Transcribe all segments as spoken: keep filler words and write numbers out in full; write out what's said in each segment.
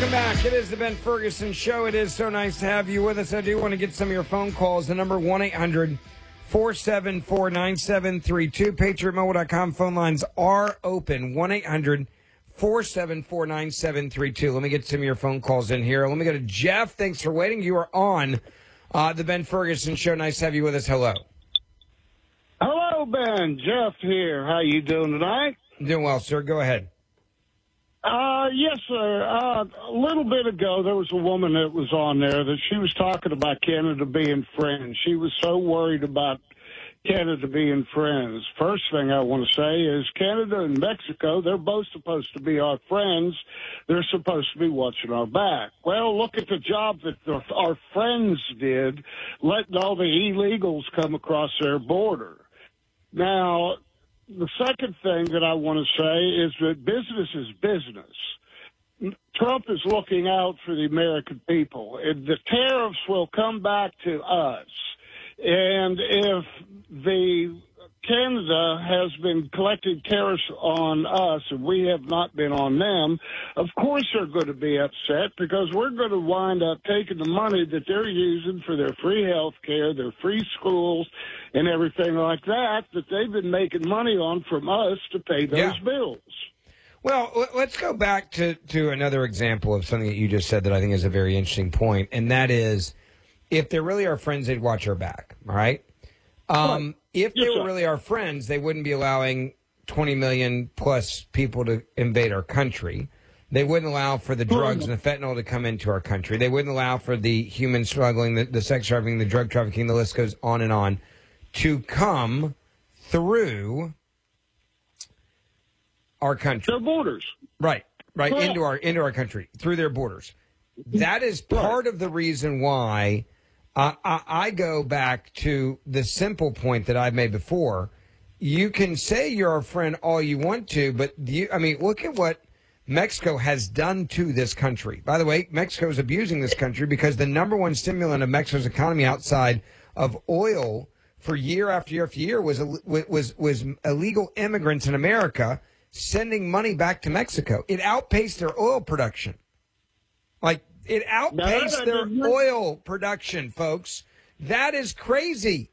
Welcome back. It is the Ben Ferguson Show. It is so nice to have you with us. I do want to get some of your phone calls. The number one eight hundred four seven four nine seven three two. Patriot Mobile dot com phone lines are open. one eight hundred four seven four nine seven three two. Let me get some of your phone calls in here. Let me go to Jeff. Thanks for waiting. You are on uh, the Ben Ferguson Show. Nice to have you with us. Hello. Hello, Ben. Jeff here. How you doing tonight? Doing well, sir. Go ahead. Uh, yes, sir. Uh, a little bit ago, there was a woman that was on there that she was talking about Canada being friends. She was so worried about Canada being friends. First thing I want to say is Canada and Mexico, they're both supposed to be our friends. They're supposed to be watching our back. Well, look at the job that the, our friends did, letting all the illegals come across their border. Now, the second thing that I want to say is that business is business. Trump is looking out for the American people. The tariffs will come back to us. And if the Canada has been collecting tariffs on us and we have not been on them, of course they're going to be upset because we're going to wind up taking the money that they're using for their free health care, their free schools, and everything like that, that they've been making money on from us to pay those Yeah. bills. Well, let's go back to, to another example of something that you just said that I think is a very interesting point, and that is if they're really our friends, they'd watch our back, all right? Um, if they Yes, were sir. really our friends, they wouldn't be allowing twenty million plus people to invade our country. They wouldn't allow for the drugs and the fentanyl to come into our country. They wouldn't allow for the human struggling, the, the sex trafficking, the drug trafficking, the list goes on and on, to come through our country. Their borders. Right, right, Correct. into our into our country, through their borders. That is part of the reason why uh, I, I go back to the simple point that I've made before. You can say you're our friend all you want to, but you, I mean, look at what Mexico has done to this country. By the way, Mexico is abusing this country because the number one stimulant of Mexico's economy outside of oil for year after year after year was was was illegal immigrants in America sending money back to Mexico. It outpaced their oil production. Like, it outpaced their oil production, folks. That is crazy.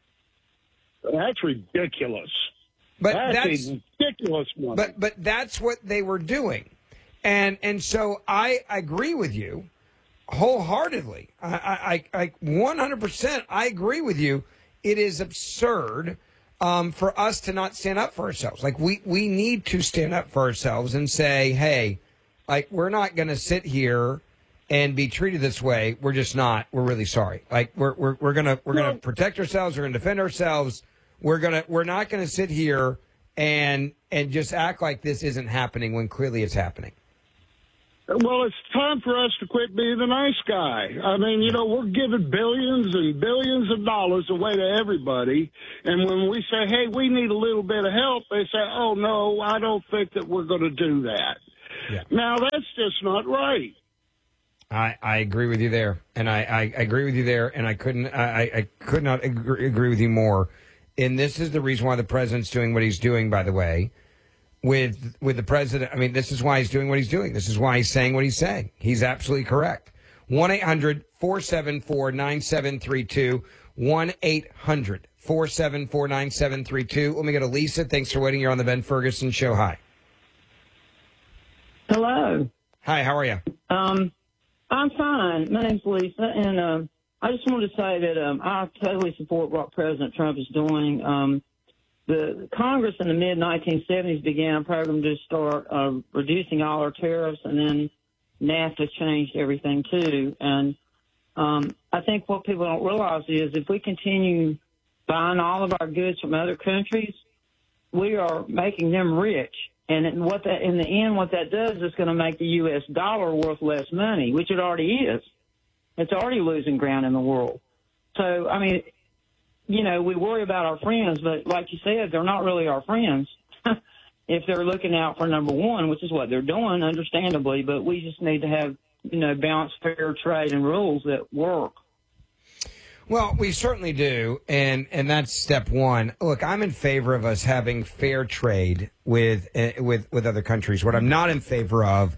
That's ridiculous. But that's, that's a ridiculous money. But but that's what they were doing, and and so I agree with you wholeheartedly. I I, I one hundred percent I agree with you. It is absurd um, for us to not stand up for ourselves. Like we we need to stand up for ourselves and say, hey, like we're not going to sit here and be treated this way. We're just not. We're really sorry. Like we're we're we're gonna we're gonna protect ourselves. We're gonna defend ourselves. We're gonna we're not gonna sit here and and just act like this isn't happening when clearly it's happening. Well, it's time for us to quit being the nice guy. I mean, you know, we're giving billions and billions of dollars away to everybody. And when we say, hey, we need a little bit of help, they say, oh, no, I don't think that we're going to do that. Yeah. Now, that's just not right. I, I agree with you there. And I, I, I agree with you there. And I couldn't I, I could not agree, agree with you more. And this is the reason why the president's doing what he's doing, by the way. With with the president, I mean, this is why he's doing what he's doing. This is why he's saying what he's saying. He's absolutely correct. one eight hundred four seven four nine seven three two. one eight hundred four seven four nine seven three two. Let me go to Lisa. Thanks for waiting. You're on the Ben Ferguson Show. Hi. Hello. Hi, how are you? Um, I'm fine. My name's Lisa, and um, I just wanted to say that um, I totally support what President Trump is doing. Um, The Congress in the mid nineteen seventies began a program to start uh, reducing all our tariffs, and then NAFTA changed everything too. And um, I think what people don't realize is if we continue buying all of our goods from other countries, we are making them rich. And in what that, in the end, what that does is going to make the U S dollar worth less money, which it already is. It's already losing ground in the world. So, I mean, you know, we worry about our friends, but like you said, they're not really our friends if they're looking out for number one, which is what they're doing, understandably. But we just need to have, you know, balanced fair trade and rules that work. Well, we certainly do, and and that's step one. Look, I'm in favor of us having fair trade with uh, with with other countries. What I'm not in favor of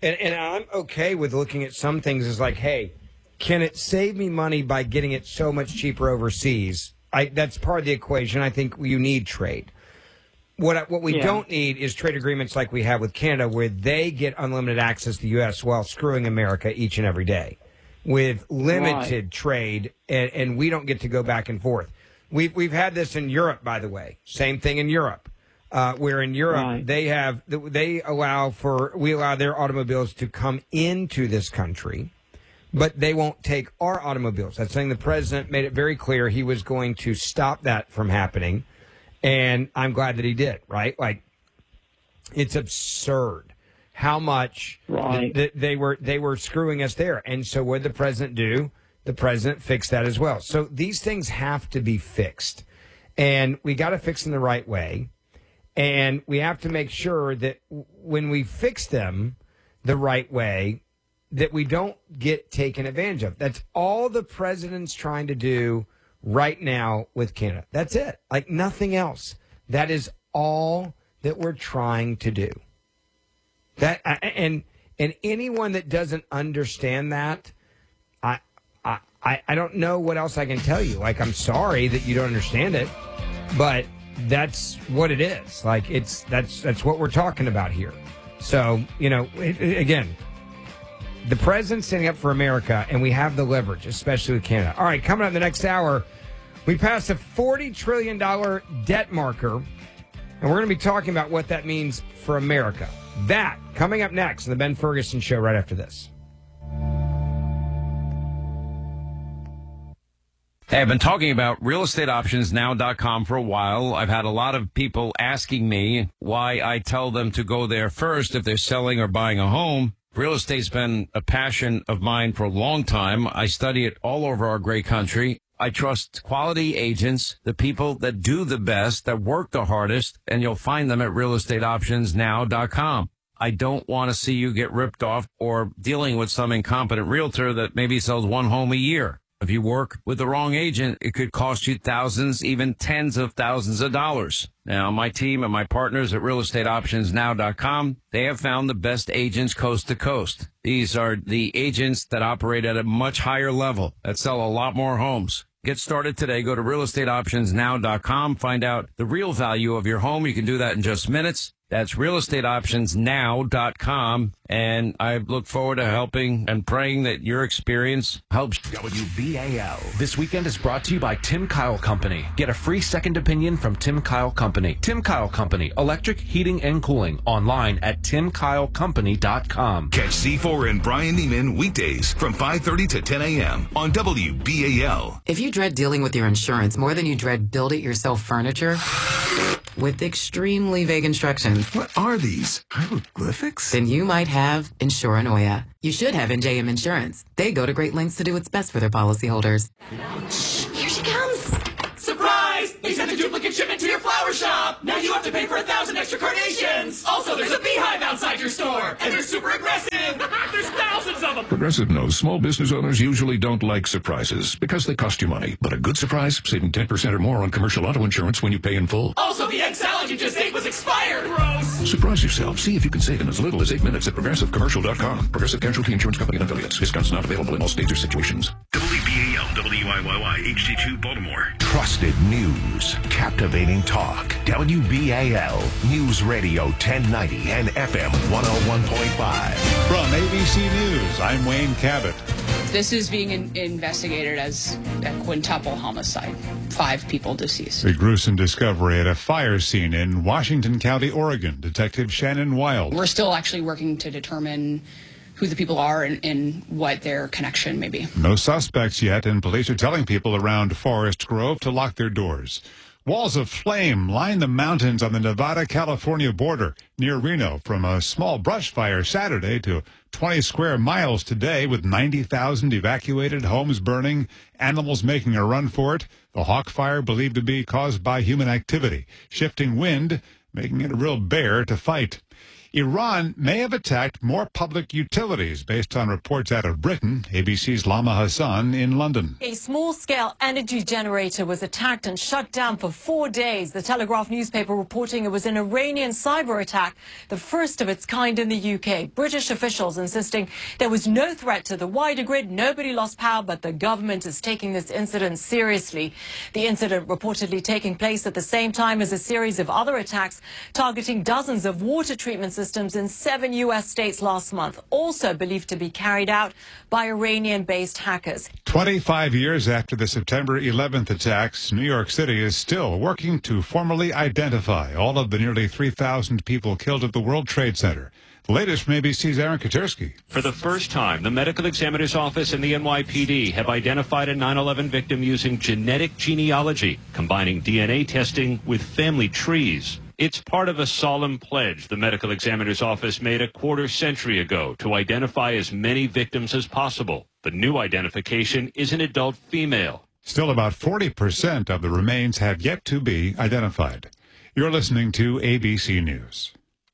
And, and I'm okay with looking at some things as like, hey, can it save me money by getting it so much cheaper overseas? I, that's part of the equation. I think you need trade. What I- what we Yeah. don't need is trade agreements like we have with Canada, where they get unlimited access to the U S while screwing America each and every day with limited Right. trade, and, and we don't get to go back and forth. We've we've had this in Europe, by the way. Same thing in Europe. Uh, where in Europe Right. they have they allow for we allow their automobiles to come into this country, but they won't take our automobiles. That's saying the president made it very clear he was going to stop that from happening, and I'm glad that he did. Right, like it's absurd how much Right. th- th- they were they were screwing us there. And so what did the president do? The president fixed that as well. So these things have to be fixed, and we got to fix them the right way. And we have to make sure that w- when we fix them the right way, that we don't get taken advantage of. That's all the president's trying to do right now with Canada. That's it. Like nothing else. That is all that we're trying to do. That and and anyone that doesn't understand that, I I I I don't know what else I can tell you. Like I'm sorry that you don't understand it, but that's what it is. Like it's that's that's what we're talking about here. So you know, it, it- again, the president's standing up for America, and we have the leverage, especially with Canada. All right, coming up in the next hour, we passed a forty trillion dollars debt marker, and we're going to be talking about what that means for America. That coming up next on the Ben Ferguson Show right after this. Hey, I've been talking about real estate options now dot com for a while. I've had a lot of people asking me why I tell them to go there first if they're selling or buying a home. Real estate's been a passion of mine for a long time. I study it all over our great country. I trust quality agents, the people that do the best, that work the hardest, and you'll find them at real estate options now dot com. I don't want to see you get ripped off or dealing with some incompetent realtor that maybe sells one home a year. If you work with the wrong agent, it could cost you thousands, even tens of thousands of dollars. Now, my team and my partners at real estate options now dot com, they have found the best agents coast to coast. These are the agents that operate at a much higher level, that sell a lot more homes. Get started today. Go to real estate options now dot com. Find out the real value of your home. You can do that in just minutes. That's real estate options now dot com. And I look forward to helping and praying that your experience helps. W B A L. This weekend is brought to you by Tim Kyle Company. Get a free second opinion from Tim Kyle Company. Tim Kyle Company, electric, heating, and cooling. Online at tim kyle company dot com. Catch C four and Brian Neiman weekdays from five thirty to ten a.m. on W B A L. If you dread dealing with your insurance more than you dread build-it-yourself furniture, with extremely vague instructions, What are these? Hieroglyphics? then you might have Insuranoia. You should have N J M Insurance. They go to great lengths to do what's best for their policyholders. Here she comes! Surprise! They sent a duplicate shipment to your flower shop! Now you have to pay for a thousand extra carnations! Also, there's a beehive outside your store! And they're super aggressive! There's thousands of them! Progressive knows small business owners usually don't like surprises because they cost you money. But a good surprise, saving ten percent or more on commercial auto insurance when you pay in full. Also, the egg salad you just ate was expired! Gross! Surprise yourself. See if you can save in as little as eight minutes at progressive commercial dot com. Progressive Casualty Insurance Company and affiliates. Discounts not available in all states or situations. W B A L, W I Y Y, H D two, Baltimore. Trusted news, captivating talk. W B A L News Radio ten ninety and F M one oh one point five. From A B C News, I'm Wayne Cabot. This is being in- investigated as a quintuple homicide. Five people deceased. A gruesome discovery at a fire scene in Washington County, Oregon. Detective Shannon Wild. We're still actually working to determine who the people are and, and what their connection may be. No suspects yet, and police are telling people around Forest Grove to lock their doors. Walls of flame line the mountains on the Nevada-California border near Reno from a small brush fire Saturday to twenty square miles today, with ninety thousand evacuated, homes burning, animals making a run for it. The Hawk Fire believed to be caused by human activity, shifting wind, making it a real bear to fight. Iran may have attacked more public utilities, based on reports out of Britain. A B C's Lama Hassan in London. A small-scale energy generator was attacked and shut down for four days. The Telegraph newspaper reporting it was an Iranian cyber attack, the first of its kind in the U K. British officials insisting there was no threat to the wider grid. Nobody lost power, but the government is taking this incident seriously. The incident reportedly taking place at the same time as a series of other attacks targeting dozens of water treatment systems in seven U S states last month, also believed to be carried out by Iranian-based hackers. twenty-five years after the September eleventh attacks, New York City is still working to formally identify all of the nearly three thousand people killed at the World Trade Center. The latest from A B C's Aaron Katersky. For the first time, the medical examiner's office and the N Y P D have identified a nine eleven victim using genetic genealogy, combining D N A testing with family trees. It's part of a solemn pledge the medical examiner's office made a quarter century ago to identify as many victims as possible. The new identification is an adult female. Still, about forty percent of the remains have yet to be identified. You're listening to A B C News.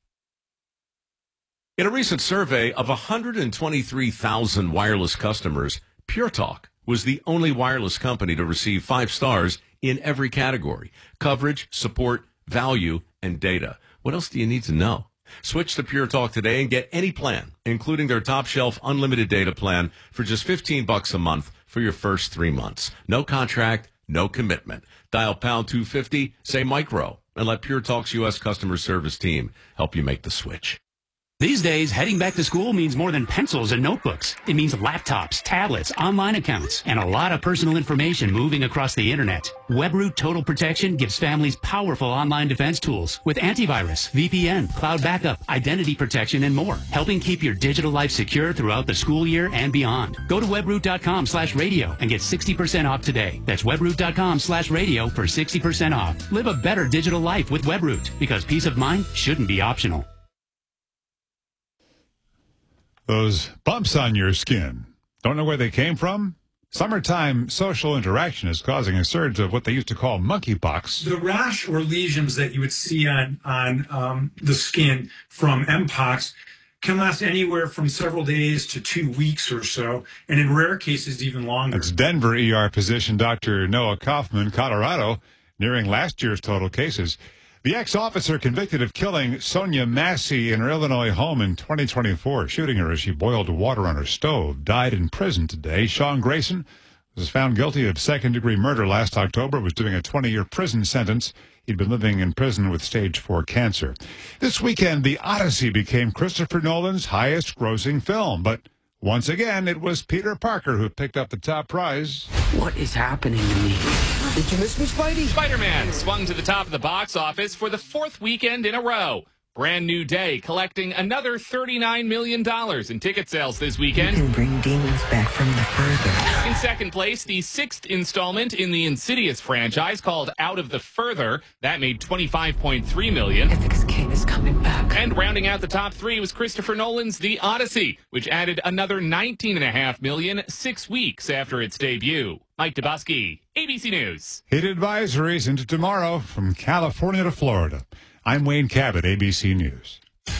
In a recent survey of one hundred twenty-three thousand wireless customers, Pure Talk was the only wireless company to receive five stars in every category: coverage, support, value, and data. What else do you need to know? Switch to Pure Talk today and get any plan, including their top shelf unlimited data plan, for just fifteen bucks a month for your first three months. No contract, no commitment. Dial pound two fifty, say micro, and let Pure Talk's U S customer service team help you make the switch. These days, heading back to school means more than pencils and notebooks. It means laptops, tablets, online accounts, and a lot of personal information moving across the internet. WebRoot Total Protection gives families powerful online defense tools with antivirus, V P N, cloud backup, identity protection, and more, helping keep your digital life secure throughout the school year and beyond. Go to webroot.com slash radio and get sixty percent off today. That's webroot.com slash radio for sixty percent off. Live a better digital life with WebRoot, because peace of mind shouldn't be optional. Those bumps on your skin, don't know where they came from? Summertime social interaction is causing a surge of what they used to call monkeypox. The rash or lesions that you would see on, on um, the skin from Mpox can last anywhere from several days to two weeks or so, and in rare cases, even longer. That's Denver E R physician Doctor Noah Kaufman, Colorado, nearing last year's total cases. The ex-officer convicted of killing Sonia Massey in her Illinois home in twenty twenty-four, shooting her as she boiled water on her stove, died in prison today. Sean Grayson was found guilty of second-degree murder last October, was doing a twenty-year prison sentence. He'd been living in prison with stage four cancer. This weekend, The Odyssey became Christopher Nolan's highest-grossing film, but once again, it was Peter Parker who picked up the top prize. What is happening to me? Did you miss me, Spidey? Spider-Man swung to the top of the box office for the fourth weekend in a row. Brand New Day collecting another thirty-nine million dollars in ticket sales this weekend. You can bring demons back from the further. In second place, the sixth installment in the Insidious franchise called Out of the Further. That made twenty-five point three million dollars. Ethics King is coming back. And rounding out the top three was Christopher Nolan's The Odyssey, which added another nineteen point five million dollars six weeks after its debut. Mike Dubosky, A B C News. Heat advisories into tomorrow from California to Florida. I'm Wayne Cabot, A B C News.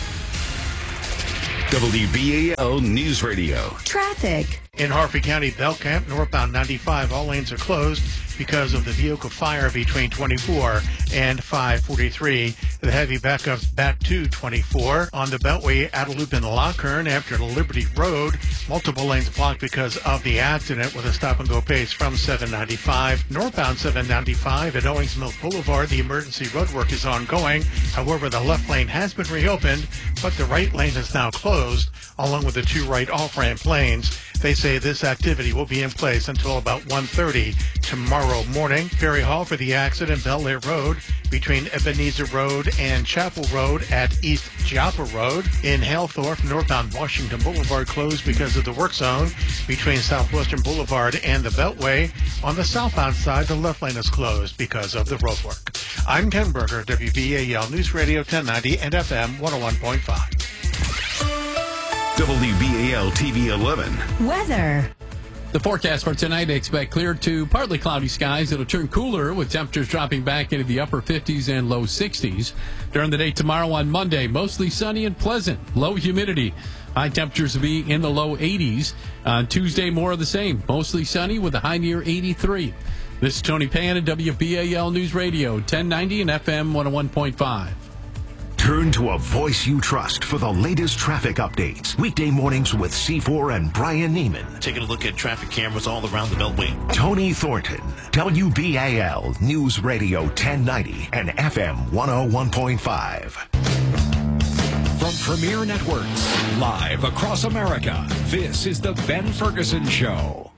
W B A L News Radio. Traffic. In Harford County, Belcamp, northbound ninety-five, all lanes are closed because of the vehicle fire between twenty-four and five forty-three. The heavy backups back to twenty-four. On the Beltway, at a loop in Lockern after Liberty Road, multiple lanes blocked because of the accident with a stop-and-go pace from seven ninety-five. Northbound seven ninety-five at Owings Mills Boulevard, the emergency road work is ongoing. However, the left lane has been reopened, but the right lane is now closed, along with the two right off-ramp lanes. They say this activity will be in place until about one thirty tomorrow morning. Perry Hall for the accident, Bel Air Road between Ebenezer Road and Chapel Road at East Joppa Road. In Halethorpe, northbound Washington Boulevard closed because of the work zone between Southwestern Boulevard and the Beltway. On the southbound side, the left lane is closed because of the road work. I'm Ken Berger, W B A L News Radio ten ninety and F M one oh one point five. W B A L T V eleven. Weather. The forecast for tonight, they expect clear to partly cloudy skies. It'll turn cooler with temperatures dropping back into the upper fifties and low sixties. During the day tomorrow on Monday, mostly sunny and pleasant. Low humidity. High temperatures will be in the low eighties. On Tuesday, more of the same. Mostly sunny with a high near eighty-three. This is Tony Pan at W B A L News Radio, ten ninety and F M one oh one point five. Turn to a voice you trust for the latest traffic updates. Weekday mornings with C four and Brian Neiman. Taking a look at traffic cameras all around the Beltway. Tony Thornton, W B A L News Radio ten ninety and F M one oh one point five. From Premier Networks, live across America, this is the Ben Ferguson Show.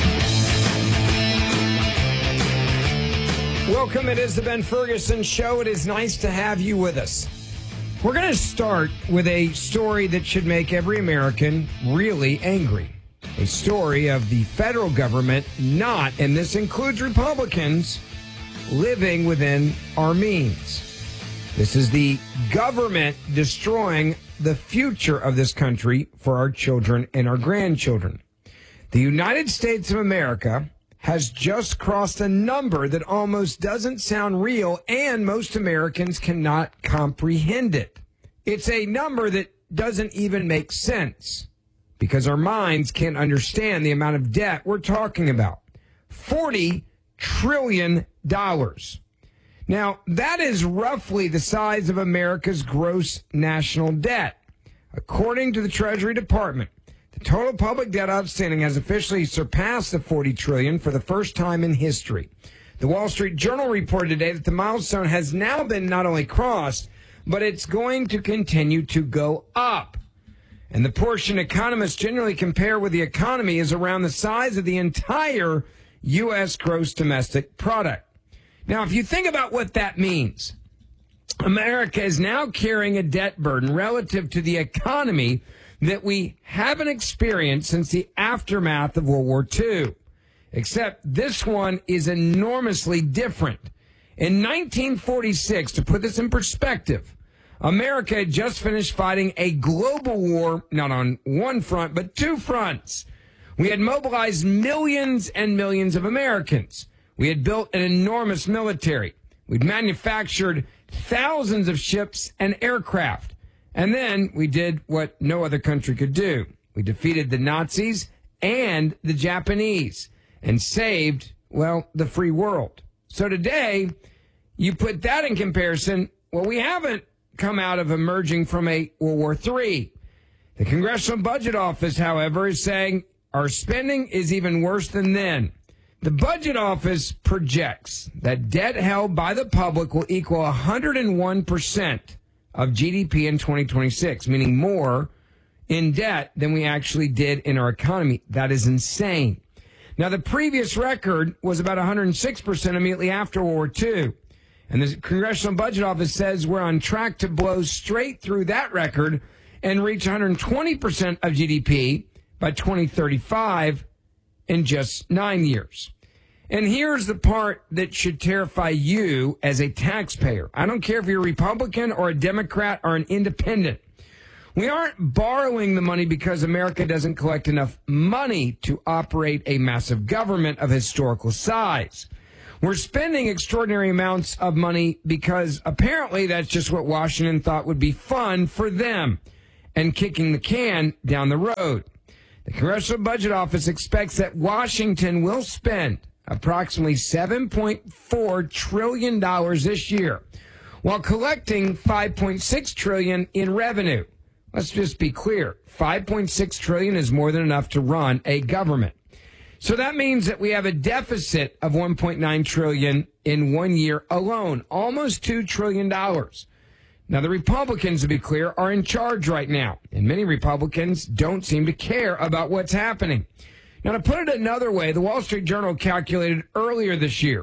Welcome. It is the Ben Ferguson Show. It is nice to have you with us. We're going to start with a story that should make every American really angry. A story of the federal government not, and this includes Republicans, living within our means. This is the government destroying the future of this country for our children and our grandchildren. The United States of America has just crossed a number that almost doesn't sound real, and most Americans cannot comprehend it. It's a number that doesn't even make sense because our minds can't understand the amount of debt we're talking about. forty trillion dollars. Now, that is roughly the size of America's gross national debt. According to the Treasury Department, the total public debt outstanding has officially surpassed the forty trillion dollars for the first time in history. The Wall Street Journal reported today that the milestone has now been not only crossed, but it's going to continue to go up. And the portion economists generally compare with the economy is around the size of the entire U S gross domestic product. Now, if you think about what that means, America is now carrying a debt burden relative to the economy that we haven't experienced since the aftermath of World War Two. Except this one is enormously different. In nineteen forty-six, to put this in perspective, America had just finished fighting a global war, not on one front, but two fronts. We had mobilized millions and millions of Americans. We had built an enormous military. We'd manufactured thousands of ships and aircraft. And then we did what no other country could do. We defeated the Nazis and the Japanese and saved, well, the free world. So today, you put that in comparison, well, we haven't come out of emerging from a World War Three. The Congressional Budget Office, however, is saying our spending is even worse than then. The Budget Office projects that debt held by the public will equal one hundred one percent of G D P in twenty twenty-six, meaning more in debt than we actually did in our economy. That is insane. Now, the previous record was about one hundred six percent immediately after World War Two. And the Congressional Budget Office says we're on track to blow straight through that record and reach one hundred twenty percent of G D P by twenty thirty-five in just nine years. And here's the part that should terrify you as a taxpayer. I don't care if you're a Republican or a Democrat or an independent. We aren't borrowing the money because America doesn't collect enough money to operate a massive government of historical size. We're spending extraordinary amounts of money because apparently that's just what Washington thought would be fun for them and kicking the can down the road. The Congressional Budget Office expects that Washington will spend approximately seven point four trillion dollars this year while collecting five point six trillion dollars in revenue. Let's just be clear. five point six trillion dollars is more than enough to run a government. So that means that we have a deficit of one point nine trillion dollars in one year alone, almost two trillion dollars. Now, the Republicans, to be clear, are in charge right now, and many Republicans don't seem to care about what's happening. Now, to put it another way, the Wall Street Journal calculated earlier this year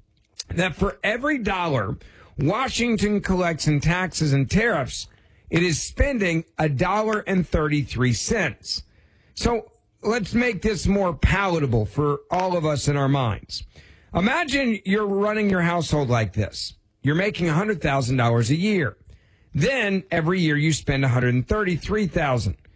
that for every dollar Washington collects in taxes and tariffs, it is spending one dollar and thirty-three cents. So let's make this more palatable for all of us in our minds. Imagine you're running your household like this. You're making one hundred thousand dollars a year. Then every year you spend one hundred thirty-three thousand dollars.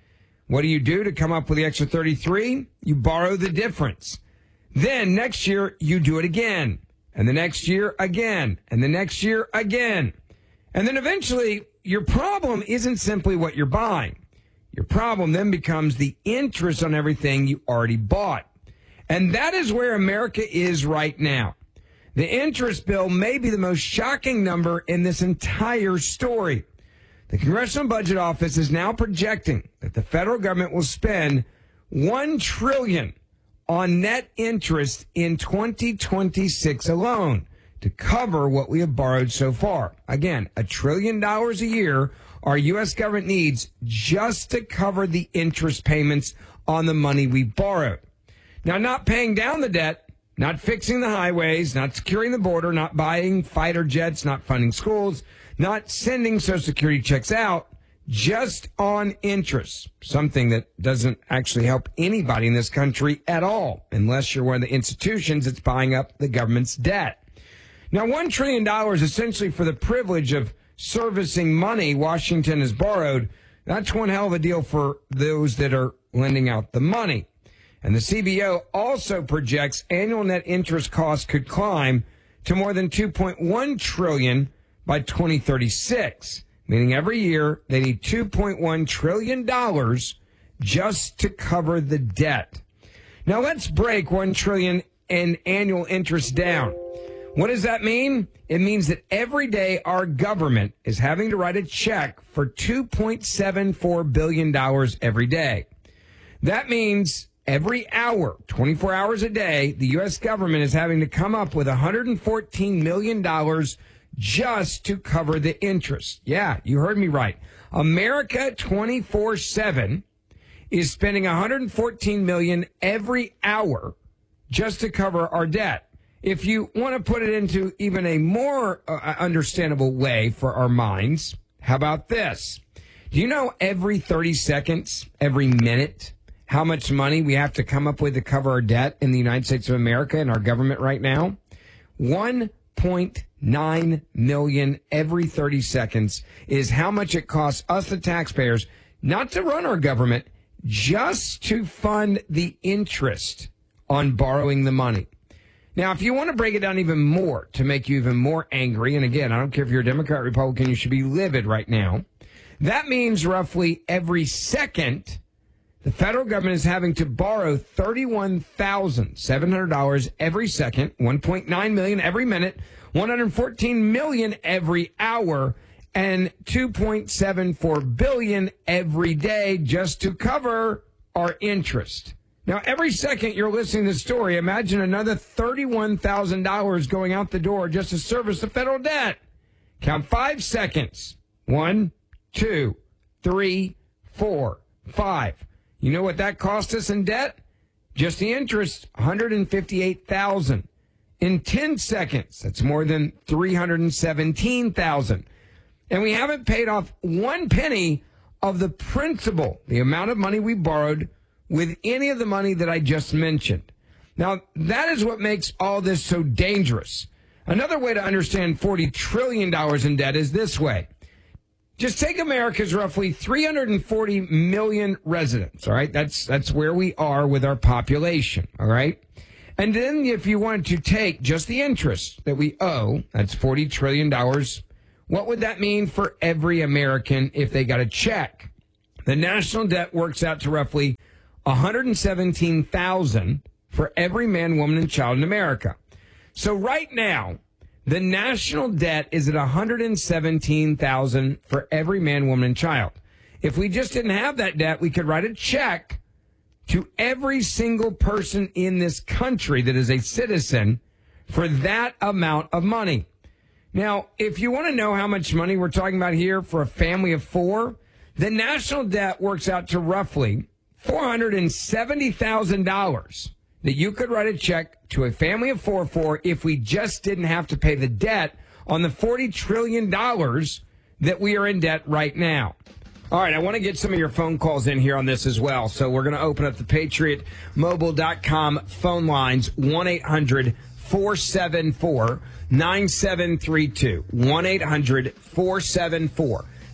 What do you do to come up with the extra thirty-three? You borrow the difference. Then next year, you do it again. And the next year, again. And the next year, again. And then eventually, your problem isn't simply what you're buying. Your problem then becomes the interest on everything you already bought. And that is where America is right now. The interest bill may be the most shocking number in this entire story. The Congressional Budget Office is now projecting that the federal government will spend one trillion dollars on net interest in twenty twenty-six alone to cover what we have borrowed so far. Again, a trillion dollars a year our U S government needs just to cover the interest payments on the money we borrowed. Now, not paying down the debt, not fixing the highways, not securing the border, not buying fighter jets, not funding schools, not sending Social Security checks out, just on interest, something that doesn't actually help anybody in this country at all, unless you're one of the institutions that's buying up the government's debt. Now, one trillion dollars essentially for the privilege of servicing money Washington has borrowed. That's one hell of a deal for those that are lending out the money. And the C B O also projects annual net interest costs could climb to more than two point one trillion dollars by twenty thirty-six, meaning every year they need two point one trillion dollars just to cover the debt. Now let's break one trillion dollars in annual interest down. What does that mean? It means that every day our government is having to write a check for two point seven four billion dollars every day. That means every hour, twenty-four hours a day, the U S government is having to come up with one hundred fourteen million dollars just to cover the interest. Yeah, you heard me right. America twenty-four seven is spending one hundred fourteen million dollars every hour just to cover our debt. If you want to put it into even a more uh, understandable way for our minds, how about this? Do you know every thirty seconds, every minute, how much money we have to come up with to cover our debt in the United States of America and our government right now? one point nine million dollars every thirty seconds is how much it costs us, the taxpayers, not to run our government, just to fund the interest on borrowing the money. Now, if you want to break it down even more to make you even more angry, and again, I don't care if you're a Democrat or Republican, you should be livid right now. That means roughly every second, the federal government is having to borrow thirty-one thousand seven hundred dollars every second, one point nine million dollars every minute, one hundred fourteen million dollars every hour, and two point seven four billion dollars every day just to cover our interest. Now, every second you're listening to the story, imagine another thirty-one thousand dollars going out the door just to service the federal debt. Count five seconds. One, two, three, four, five. You know what that cost us in debt? Just the interest, one hundred fifty-eight thousand dollars. In ten seconds, that's more than three hundred seventeen thousand dollars. And we haven't paid off one penny of the principal, the amount of money we borrowed, with any of the money that I just mentioned. Now, that is what makes all this so dangerous. Another way to understand forty trillion dollars in debt is this way. Just take America's roughly three hundred forty million residents, all right? That's that's where we are with our population, all right? And then if you wanted to take just the interest that we owe, that's forty trillion dollars, what would that mean for every American if they got a check? The national debt works out to roughly one hundred seventeen thousand dollars for every man, woman, and child in America. So right now, the national debt is at one hundred seventeen thousand dollars for every man, woman, and child. If we just didn't have that debt, we could write a check to every single person in this country that is a citizen for that amount of money. Now, if you want to know how much money we're talking about here for a family of four, the national debt works out to roughly four hundred seventy thousand dollars that you could write a check to a family of four for if we just didn't have to pay the debt on the forty trillion dollars that we are in debt right now. All right, I want to get some of your phone calls in here on this as well. So we're going to open up the patriot mobile dot com phone lines, one eight hundred four seven four nine seven three two, one eight hundred four seven four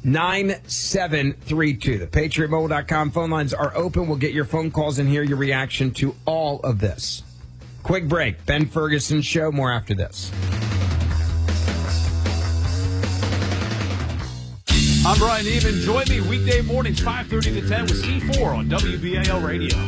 nine seven three two. The Patriot Mobile dot com phone lines are open. We'll get your phone calls and hear your reaction to all of this. Quick break. Ben Ferguson Show. More after this. I'm Brian Neiman. Join me weekday mornings, five thirty to ten with C four on W B A L Radio.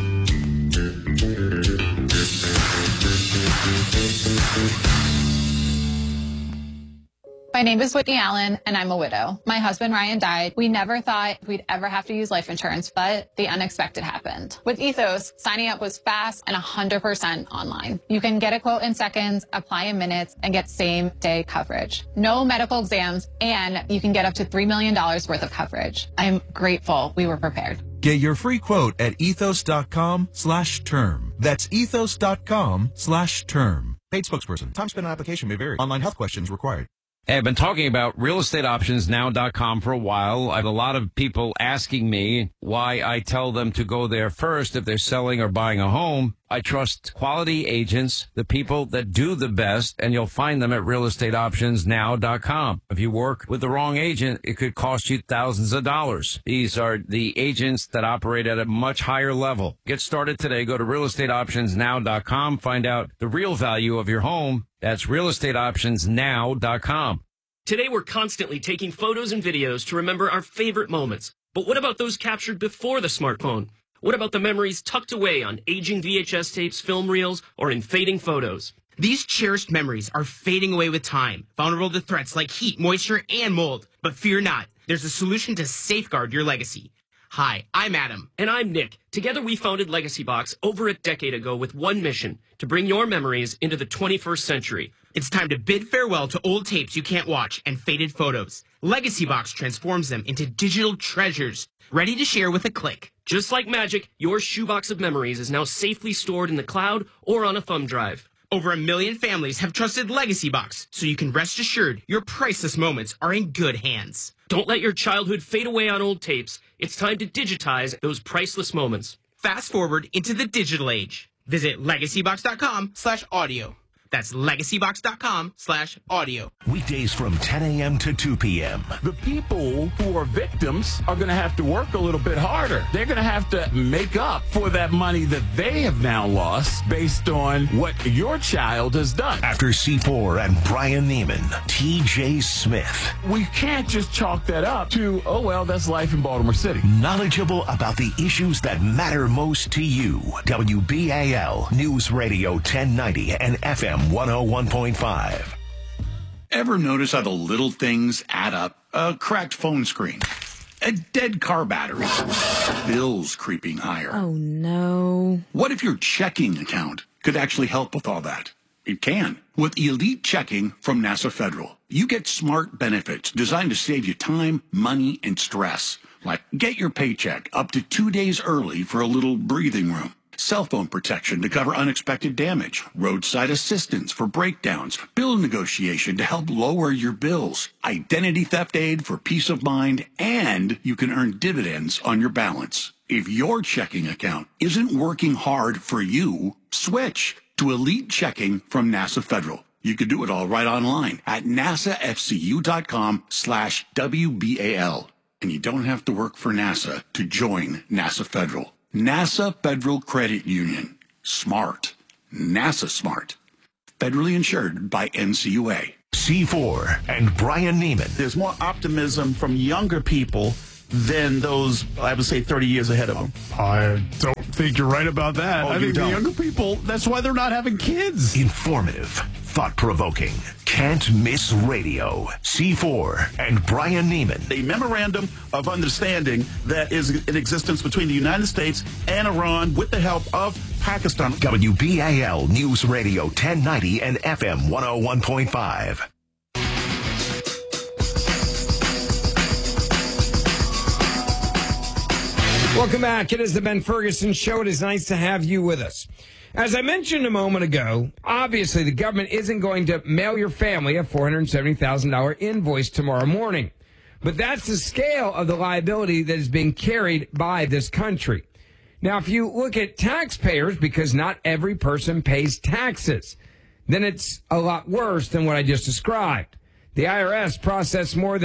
My name is Whitney Allen, and I'm a widow. My husband, Ryan, died. We never thought we'd ever have to use life insurance, but the unexpected happened. With Ethos, signing up was fast and one hundred percent online. You can get a quote in seconds, apply in minutes, and get same-day coverage. No medical exams, and you can get up to three million dollars worth of coverage. I'm grateful we were prepared. Get your free quote at ethos.com slash term. That's ethos.com slash term. Paid spokesperson. Time spent on application may vary. Online health questions required. Hey, I've been talking about real estate options now dot com for a while. I have a lot of people asking me why I tell them to go there first if they're selling or buying a home. I trust quality agents, the people that do the best, and you'll find them at real estate options now dot com. If you work with the wrong agent, it could cost you thousands of dollars. These are the agents that operate at a much higher level. Get started today. Go to real estate options now dot com. Find out the real value of your home. That's real estate options now dot com. Today, we're constantly taking photos and videos to remember our favorite moments. But what about those captured before the smartphone? What about the memories tucked away on aging V H S tapes, film reels, or in fading photos? These cherished memories are fading away with time, vulnerable to threats like heat, moisture, and mold. But fear not, there's a solution to safeguard your legacy. Hi, I'm Adam. And I'm Nick. Together we founded Legacy Box over a decade ago with one mission, to bring your memories into the twenty-first century. It's time to bid farewell to old tapes you can't watch and faded photos. Legacy Box transforms them into digital treasures, ready to share with a click. Just like magic, your shoebox of memories is now safely stored in the cloud or on a thumb drive. Over a million families have trusted Legacy Box, so you can rest assured your priceless moments are in good hands. Don't let your childhood fade away on old tapes. It's time to digitize those priceless moments. Fast forward into the digital age. Visit legacybox.com slash audio. That's legacybox.com slash audio. Weekdays from ten a.m. to two p.m. The people who are victims are going to have to work a little bit harder. They're going to have to make up for that money that they have now lost based on what your child has done. After C four and Brian Neiman, T J Smith. We can't just chalk that up to, oh, well, that's life in Baltimore City. Knowledgeable about the issues that matter most to you. W B A L News Radio ten ninety and F M one oh one point five. Ever notice how the little things add up? A cracked phone screen, a dead car battery, bills creeping higher. Oh, no. What if your checking account could actually help with all that? It can. With Elite Checking from NASA Federal, you get smart benefits designed to save you time, money, and stress. Like get your paycheck up to two days early for a little breathing room. Cell phone protection to cover unexpected damage, roadside assistance for breakdowns, bill negotiation to help lower your bills, identity theft aid for peace of mind, and you can earn dividends on your balance. If your checking account isn't working hard for you, switch to Elite Checking from NASA Federal. You can do it all right online at nasafcu.com slash WBAL. And you don't have to work for NASA to join NASA Federal. NASA Federal Credit Union. Smart. NASA smart. Federally insured by N C U A. C four and Brian Neiman. There's more optimism from younger people than those, I would say, thirty years ahead of them. I don't think you're right about that. Oh, I you think don't? the younger people, that's why they're not having kids. Informative, thought-provoking, can't miss radio. C four and Brian Neiman. A memorandum of understanding that is in existence between the United States and Iran with the help of Pakistan. W B A L News Radio ten ninety and F M one oh one point five. Welcome back. It is the Ben Ferguson Show. It is nice to have you with us. As I mentioned a moment ago, obviously the government isn't going to mail your family a four hundred seventy thousand dollars invoice tomorrow morning. But that's the scale of the liability that is being carried by this country. Now, if you look at taxpayers, because not every person pays taxes, then it's a lot worse than what I just described. The I R S processed more than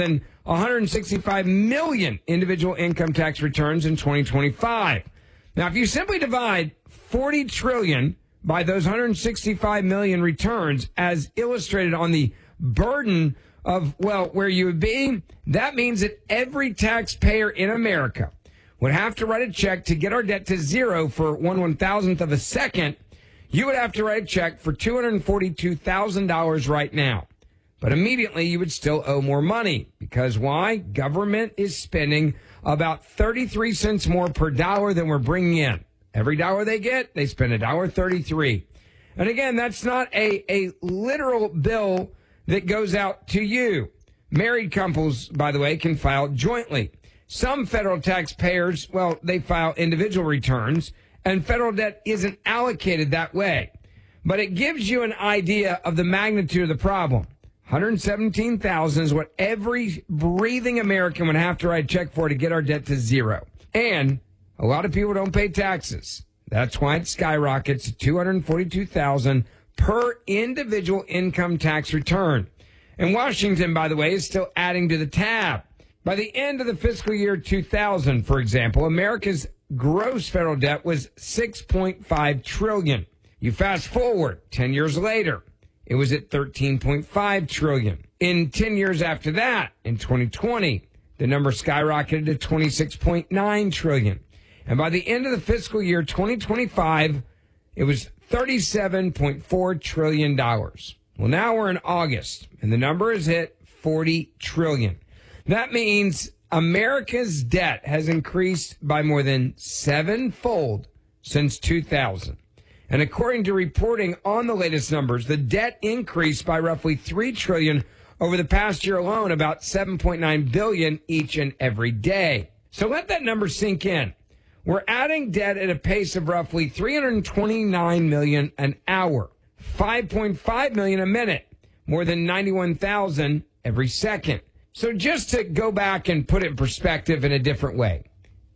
one hundred sixty-five million individual income tax returns in twenty twenty-five. Now, if you simply divide forty trillion by those one hundred sixty-five million returns as illustrated on the burden of, well, where you would be, that means that every taxpayer in America would have to write a check to get our debt to zero for one one thousandth of a second. You would have to write a check for two hundred forty-two thousand dollars right now. But immediately you would still owe more money. Because why? Government is spending about thirty-three cents more per dollar than we're bringing in. Every dollar they get, they spend one dollar thirty-three. And again, that's not a, a literal bill that goes out to you. Married couples, by the way, can file jointly. Some federal taxpayers, well, they file individual returns, and federal debt isn't allocated that way. But it gives you an idea of the magnitude of the problem. one hundred seventeen thousand dollars is what every breathing American would have to write a check for to get our debt to zero. And a lot of people don't pay taxes. That's why it skyrockets to two hundred forty-two thousand dollars per individual income tax return. And Washington, by the way, is still adding to the tab. By the end of the fiscal year two thousand, for example, America's gross federal debt was six point five trillion dollars. You fast forward ten years later, it was at thirteen point five trillion dollars. In ten years after that, in twenty twenty, the number skyrocketed to twenty-six point nine trillion dollars. And by the end of the fiscal year twenty twenty-five, it was thirty-seven point four trillion dollars. Well, now we're in August, and the number has hit forty trillion dollars. That means America's debt has increased by more than sevenfold since two thousand. And according to reporting on the latest numbers, the debt increased by roughly three trillion dollars over the past year alone, about seven point nine billion dollars each and every day. So let that number sink in. We're adding debt at a pace of roughly three hundred twenty-nine million dollars an hour, five point five million dollars a minute, more than ninety-one thousand every second. So just to go back and put it in perspective in a different way,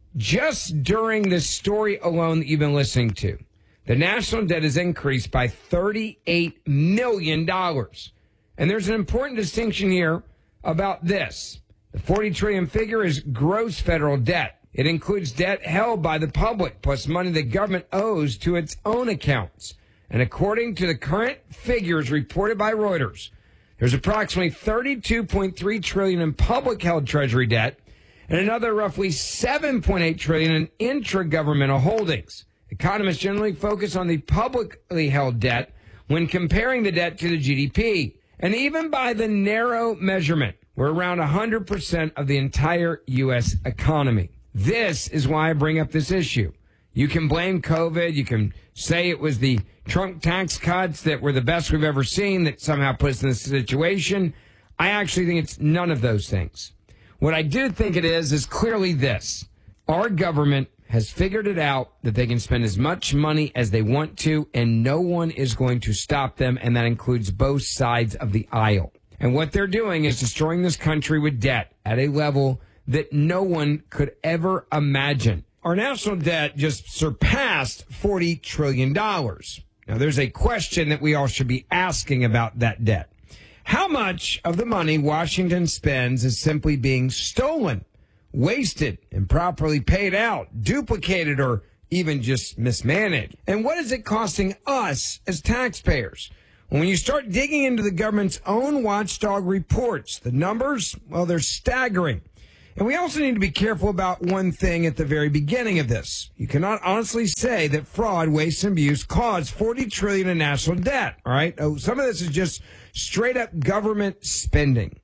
just during this story alone that you've been listening to, the national debt has increased by thirty-eight million dollars. And there's an important distinction here about this. The forty trillion dollars figure is gross federal debt. It includes debt held by the public, plus money the government owes to its own accounts. And according to the current figures reported by Reuters, there's approximately thirty-two point three trillion dollars in public-held treasury debt and another roughly seven point eight trillion dollars in intragovernmental holdings. Economists generally focus on the publicly held debt when comparing the debt to the G D P. And even by the narrow measurement, we're around one hundred percent of the entire U S economy. This is why I bring up this issue. You can blame COVID. You can say it was the Trump tax cuts that were the best we've ever seen that somehow put us in this situation. I actually think it's none of those things. What I do think it is, is clearly this. Our government has figured it out that they can spend as much money as they want to, and no one is going to stop them, and that includes both sides of the aisle. And what they're doing is destroying this country with debt at a level that no one could ever imagine. Our national debt just surpassed forty trillion dollars. Now, there's a question that we all should be asking about that debt. How much of the money Washington spends is simply being stolen, wasted, improperly paid out, duplicated, or even just mismanaged? And what is it costing us as taxpayers? When you start digging into the government's own watchdog reports, the numbers, well, they're staggering. And we also need to be careful about one thing at the very beginning of this. You cannot honestly say that fraud, waste, and abuse caused forty trillion dollars in national debt, all right? Oh, some of this is just straight-up government spending.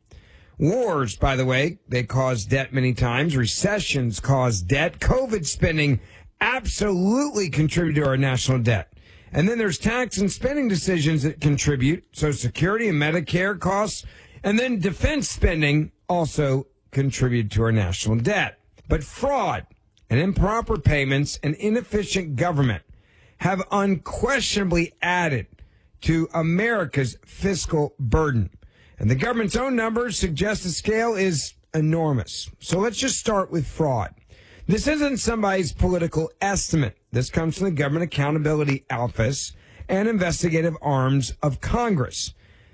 Wars, by the way, they cause debt many times. Recessions cause debt. COVID spending absolutely contribute to our national debt. And then there's tax and spending decisions that contribute, Social Security and Medicare costs. And then defense spending also contribute to our national debt. But fraud and improper payments and inefficient government have unquestionably added to America's fiscal burden. And the government's own numbers suggest the scale is enormous. So let's just start with fraud. This isn't somebody's political estimate. This comes from the Government Accountability Office and investigative arms of Congress.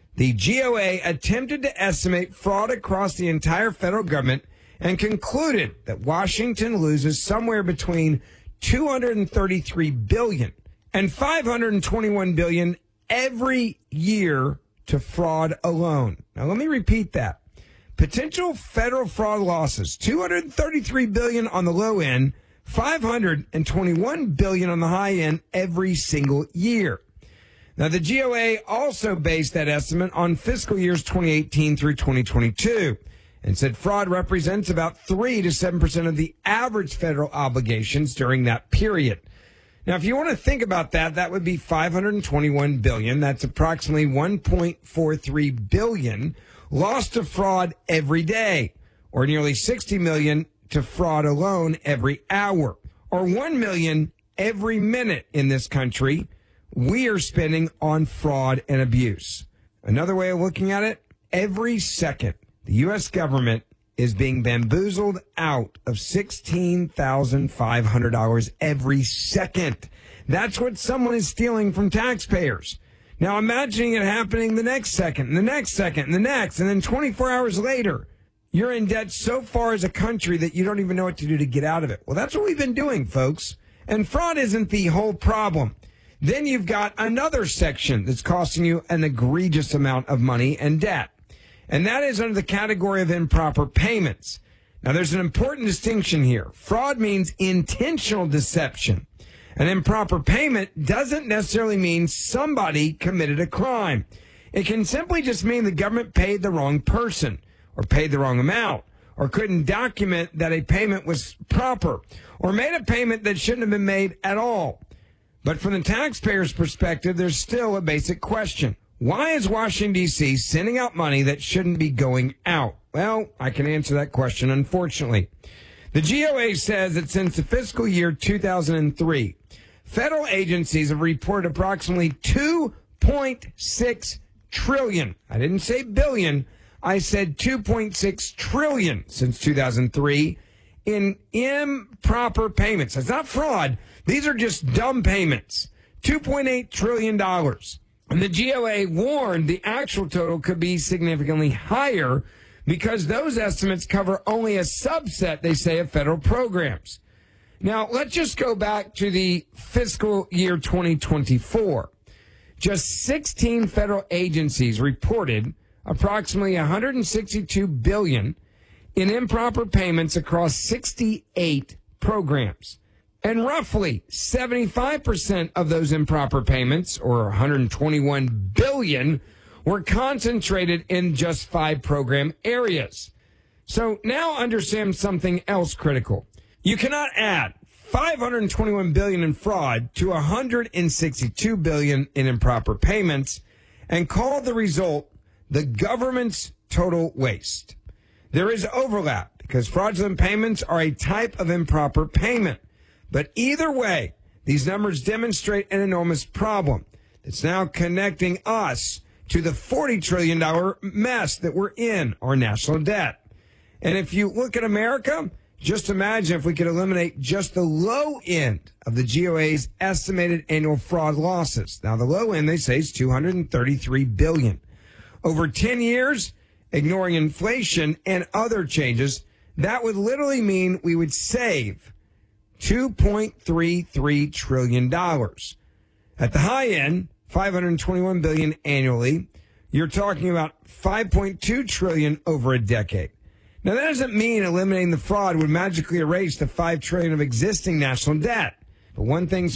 The G O A attempted to estimate fraud across the entire federal government and concluded that Washington loses somewhere between two hundred thirty-three billion dollars and five hundred twenty-one billion dollars every year to fraud alone. Now, let me repeat that. Potential federal fraud losses, two hundred thirty-three billion dollars on the low end, five hundred twenty-one billion dollars on the high end every single year. Now, the G O A also based that estimate on fiscal years twenty eighteen through twenty twenty-two and said fraud represents about three to seven percent of the average federal obligations during that period. Now, if you want to think about that, that would be five hundred twenty-one billion dollars. That's approximately one point four three billion dollars lost to fraud every day, or nearly sixty million dollars to fraud alone every hour, or one million dollars every minute in this country we are spending on fraud and abuse. Another way of looking at it, every second the U S government is being bamboozled out of sixteen thousand five hundred dollars every second. That's what someone is stealing from taxpayers. Now, imagining it happening the next second, and the next second, and the next, and then twenty-four hours later, you're in debt so far as a country that you don't even know what to do to get out of it. Well, that's what we've been doing, folks. And fraud isn't the whole problem. Then you've got another section that's costing you an egregious amount of money and debt. And that is under the category of improper payments. Now, there's an important distinction here. Fraud means intentional deception. An improper payment doesn't necessarily mean somebody committed a crime. It can simply just mean the government paid the wrong person, or paid the wrong amount, or couldn't document that a payment was proper, or made a payment that shouldn't have been made at all. But from the taxpayer's perspective, there's still a basic question. Why is Washington, D C sending out money that shouldn't be going out? Well, I can answer that question, unfortunately. The G O A says that since the fiscal year two thousand three, federal agencies have reported approximately two point six trillion. I didn't say billion. I said two point six trillion since two thousand three in improper payments. That's not fraud. These are just dumb payments. two point eight trillion dollars. And the G O A warned the actual total could be significantly higher because those estimates cover only a subset, they say, of federal programs. Now, let's just go back to the fiscal year twenty twenty-four. Just sixteen federal agencies reported approximately one hundred sixty-two billion dollars in improper payments across sixty-eight programs. And roughly seventy-five percent of those improper payments, or one hundred twenty-one billion dollars, were concentrated in just five program areas. So now understand something else critical. You cannot add five hundred twenty-one billion dollars in fraud to one hundred sixty-two billion dollars in improper payments and call the result the government's total waste. There is overlap because fraudulent payments are a type of improper payment. But either way, these numbers demonstrate an enormous problem that's now connecting us to the forty trillion dollars mess that we're in, our national debt. And if you look at America, just imagine if we could eliminate just the low end of the G O A's estimated annual fraud losses. Now, the low end, they say, is two hundred thirty-three billion dollars. Over ten years, ignoring inflation and other changes, that would literally mean we would save two point three three trillion dollars. At the high end, five hundred twenty-one billion dollars annually, you're talking about five point two trillion dollars over a decade. Now, that doesn't mean eliminating the fraud would magically erase the five trillion dollars of existing national debt. But one thing's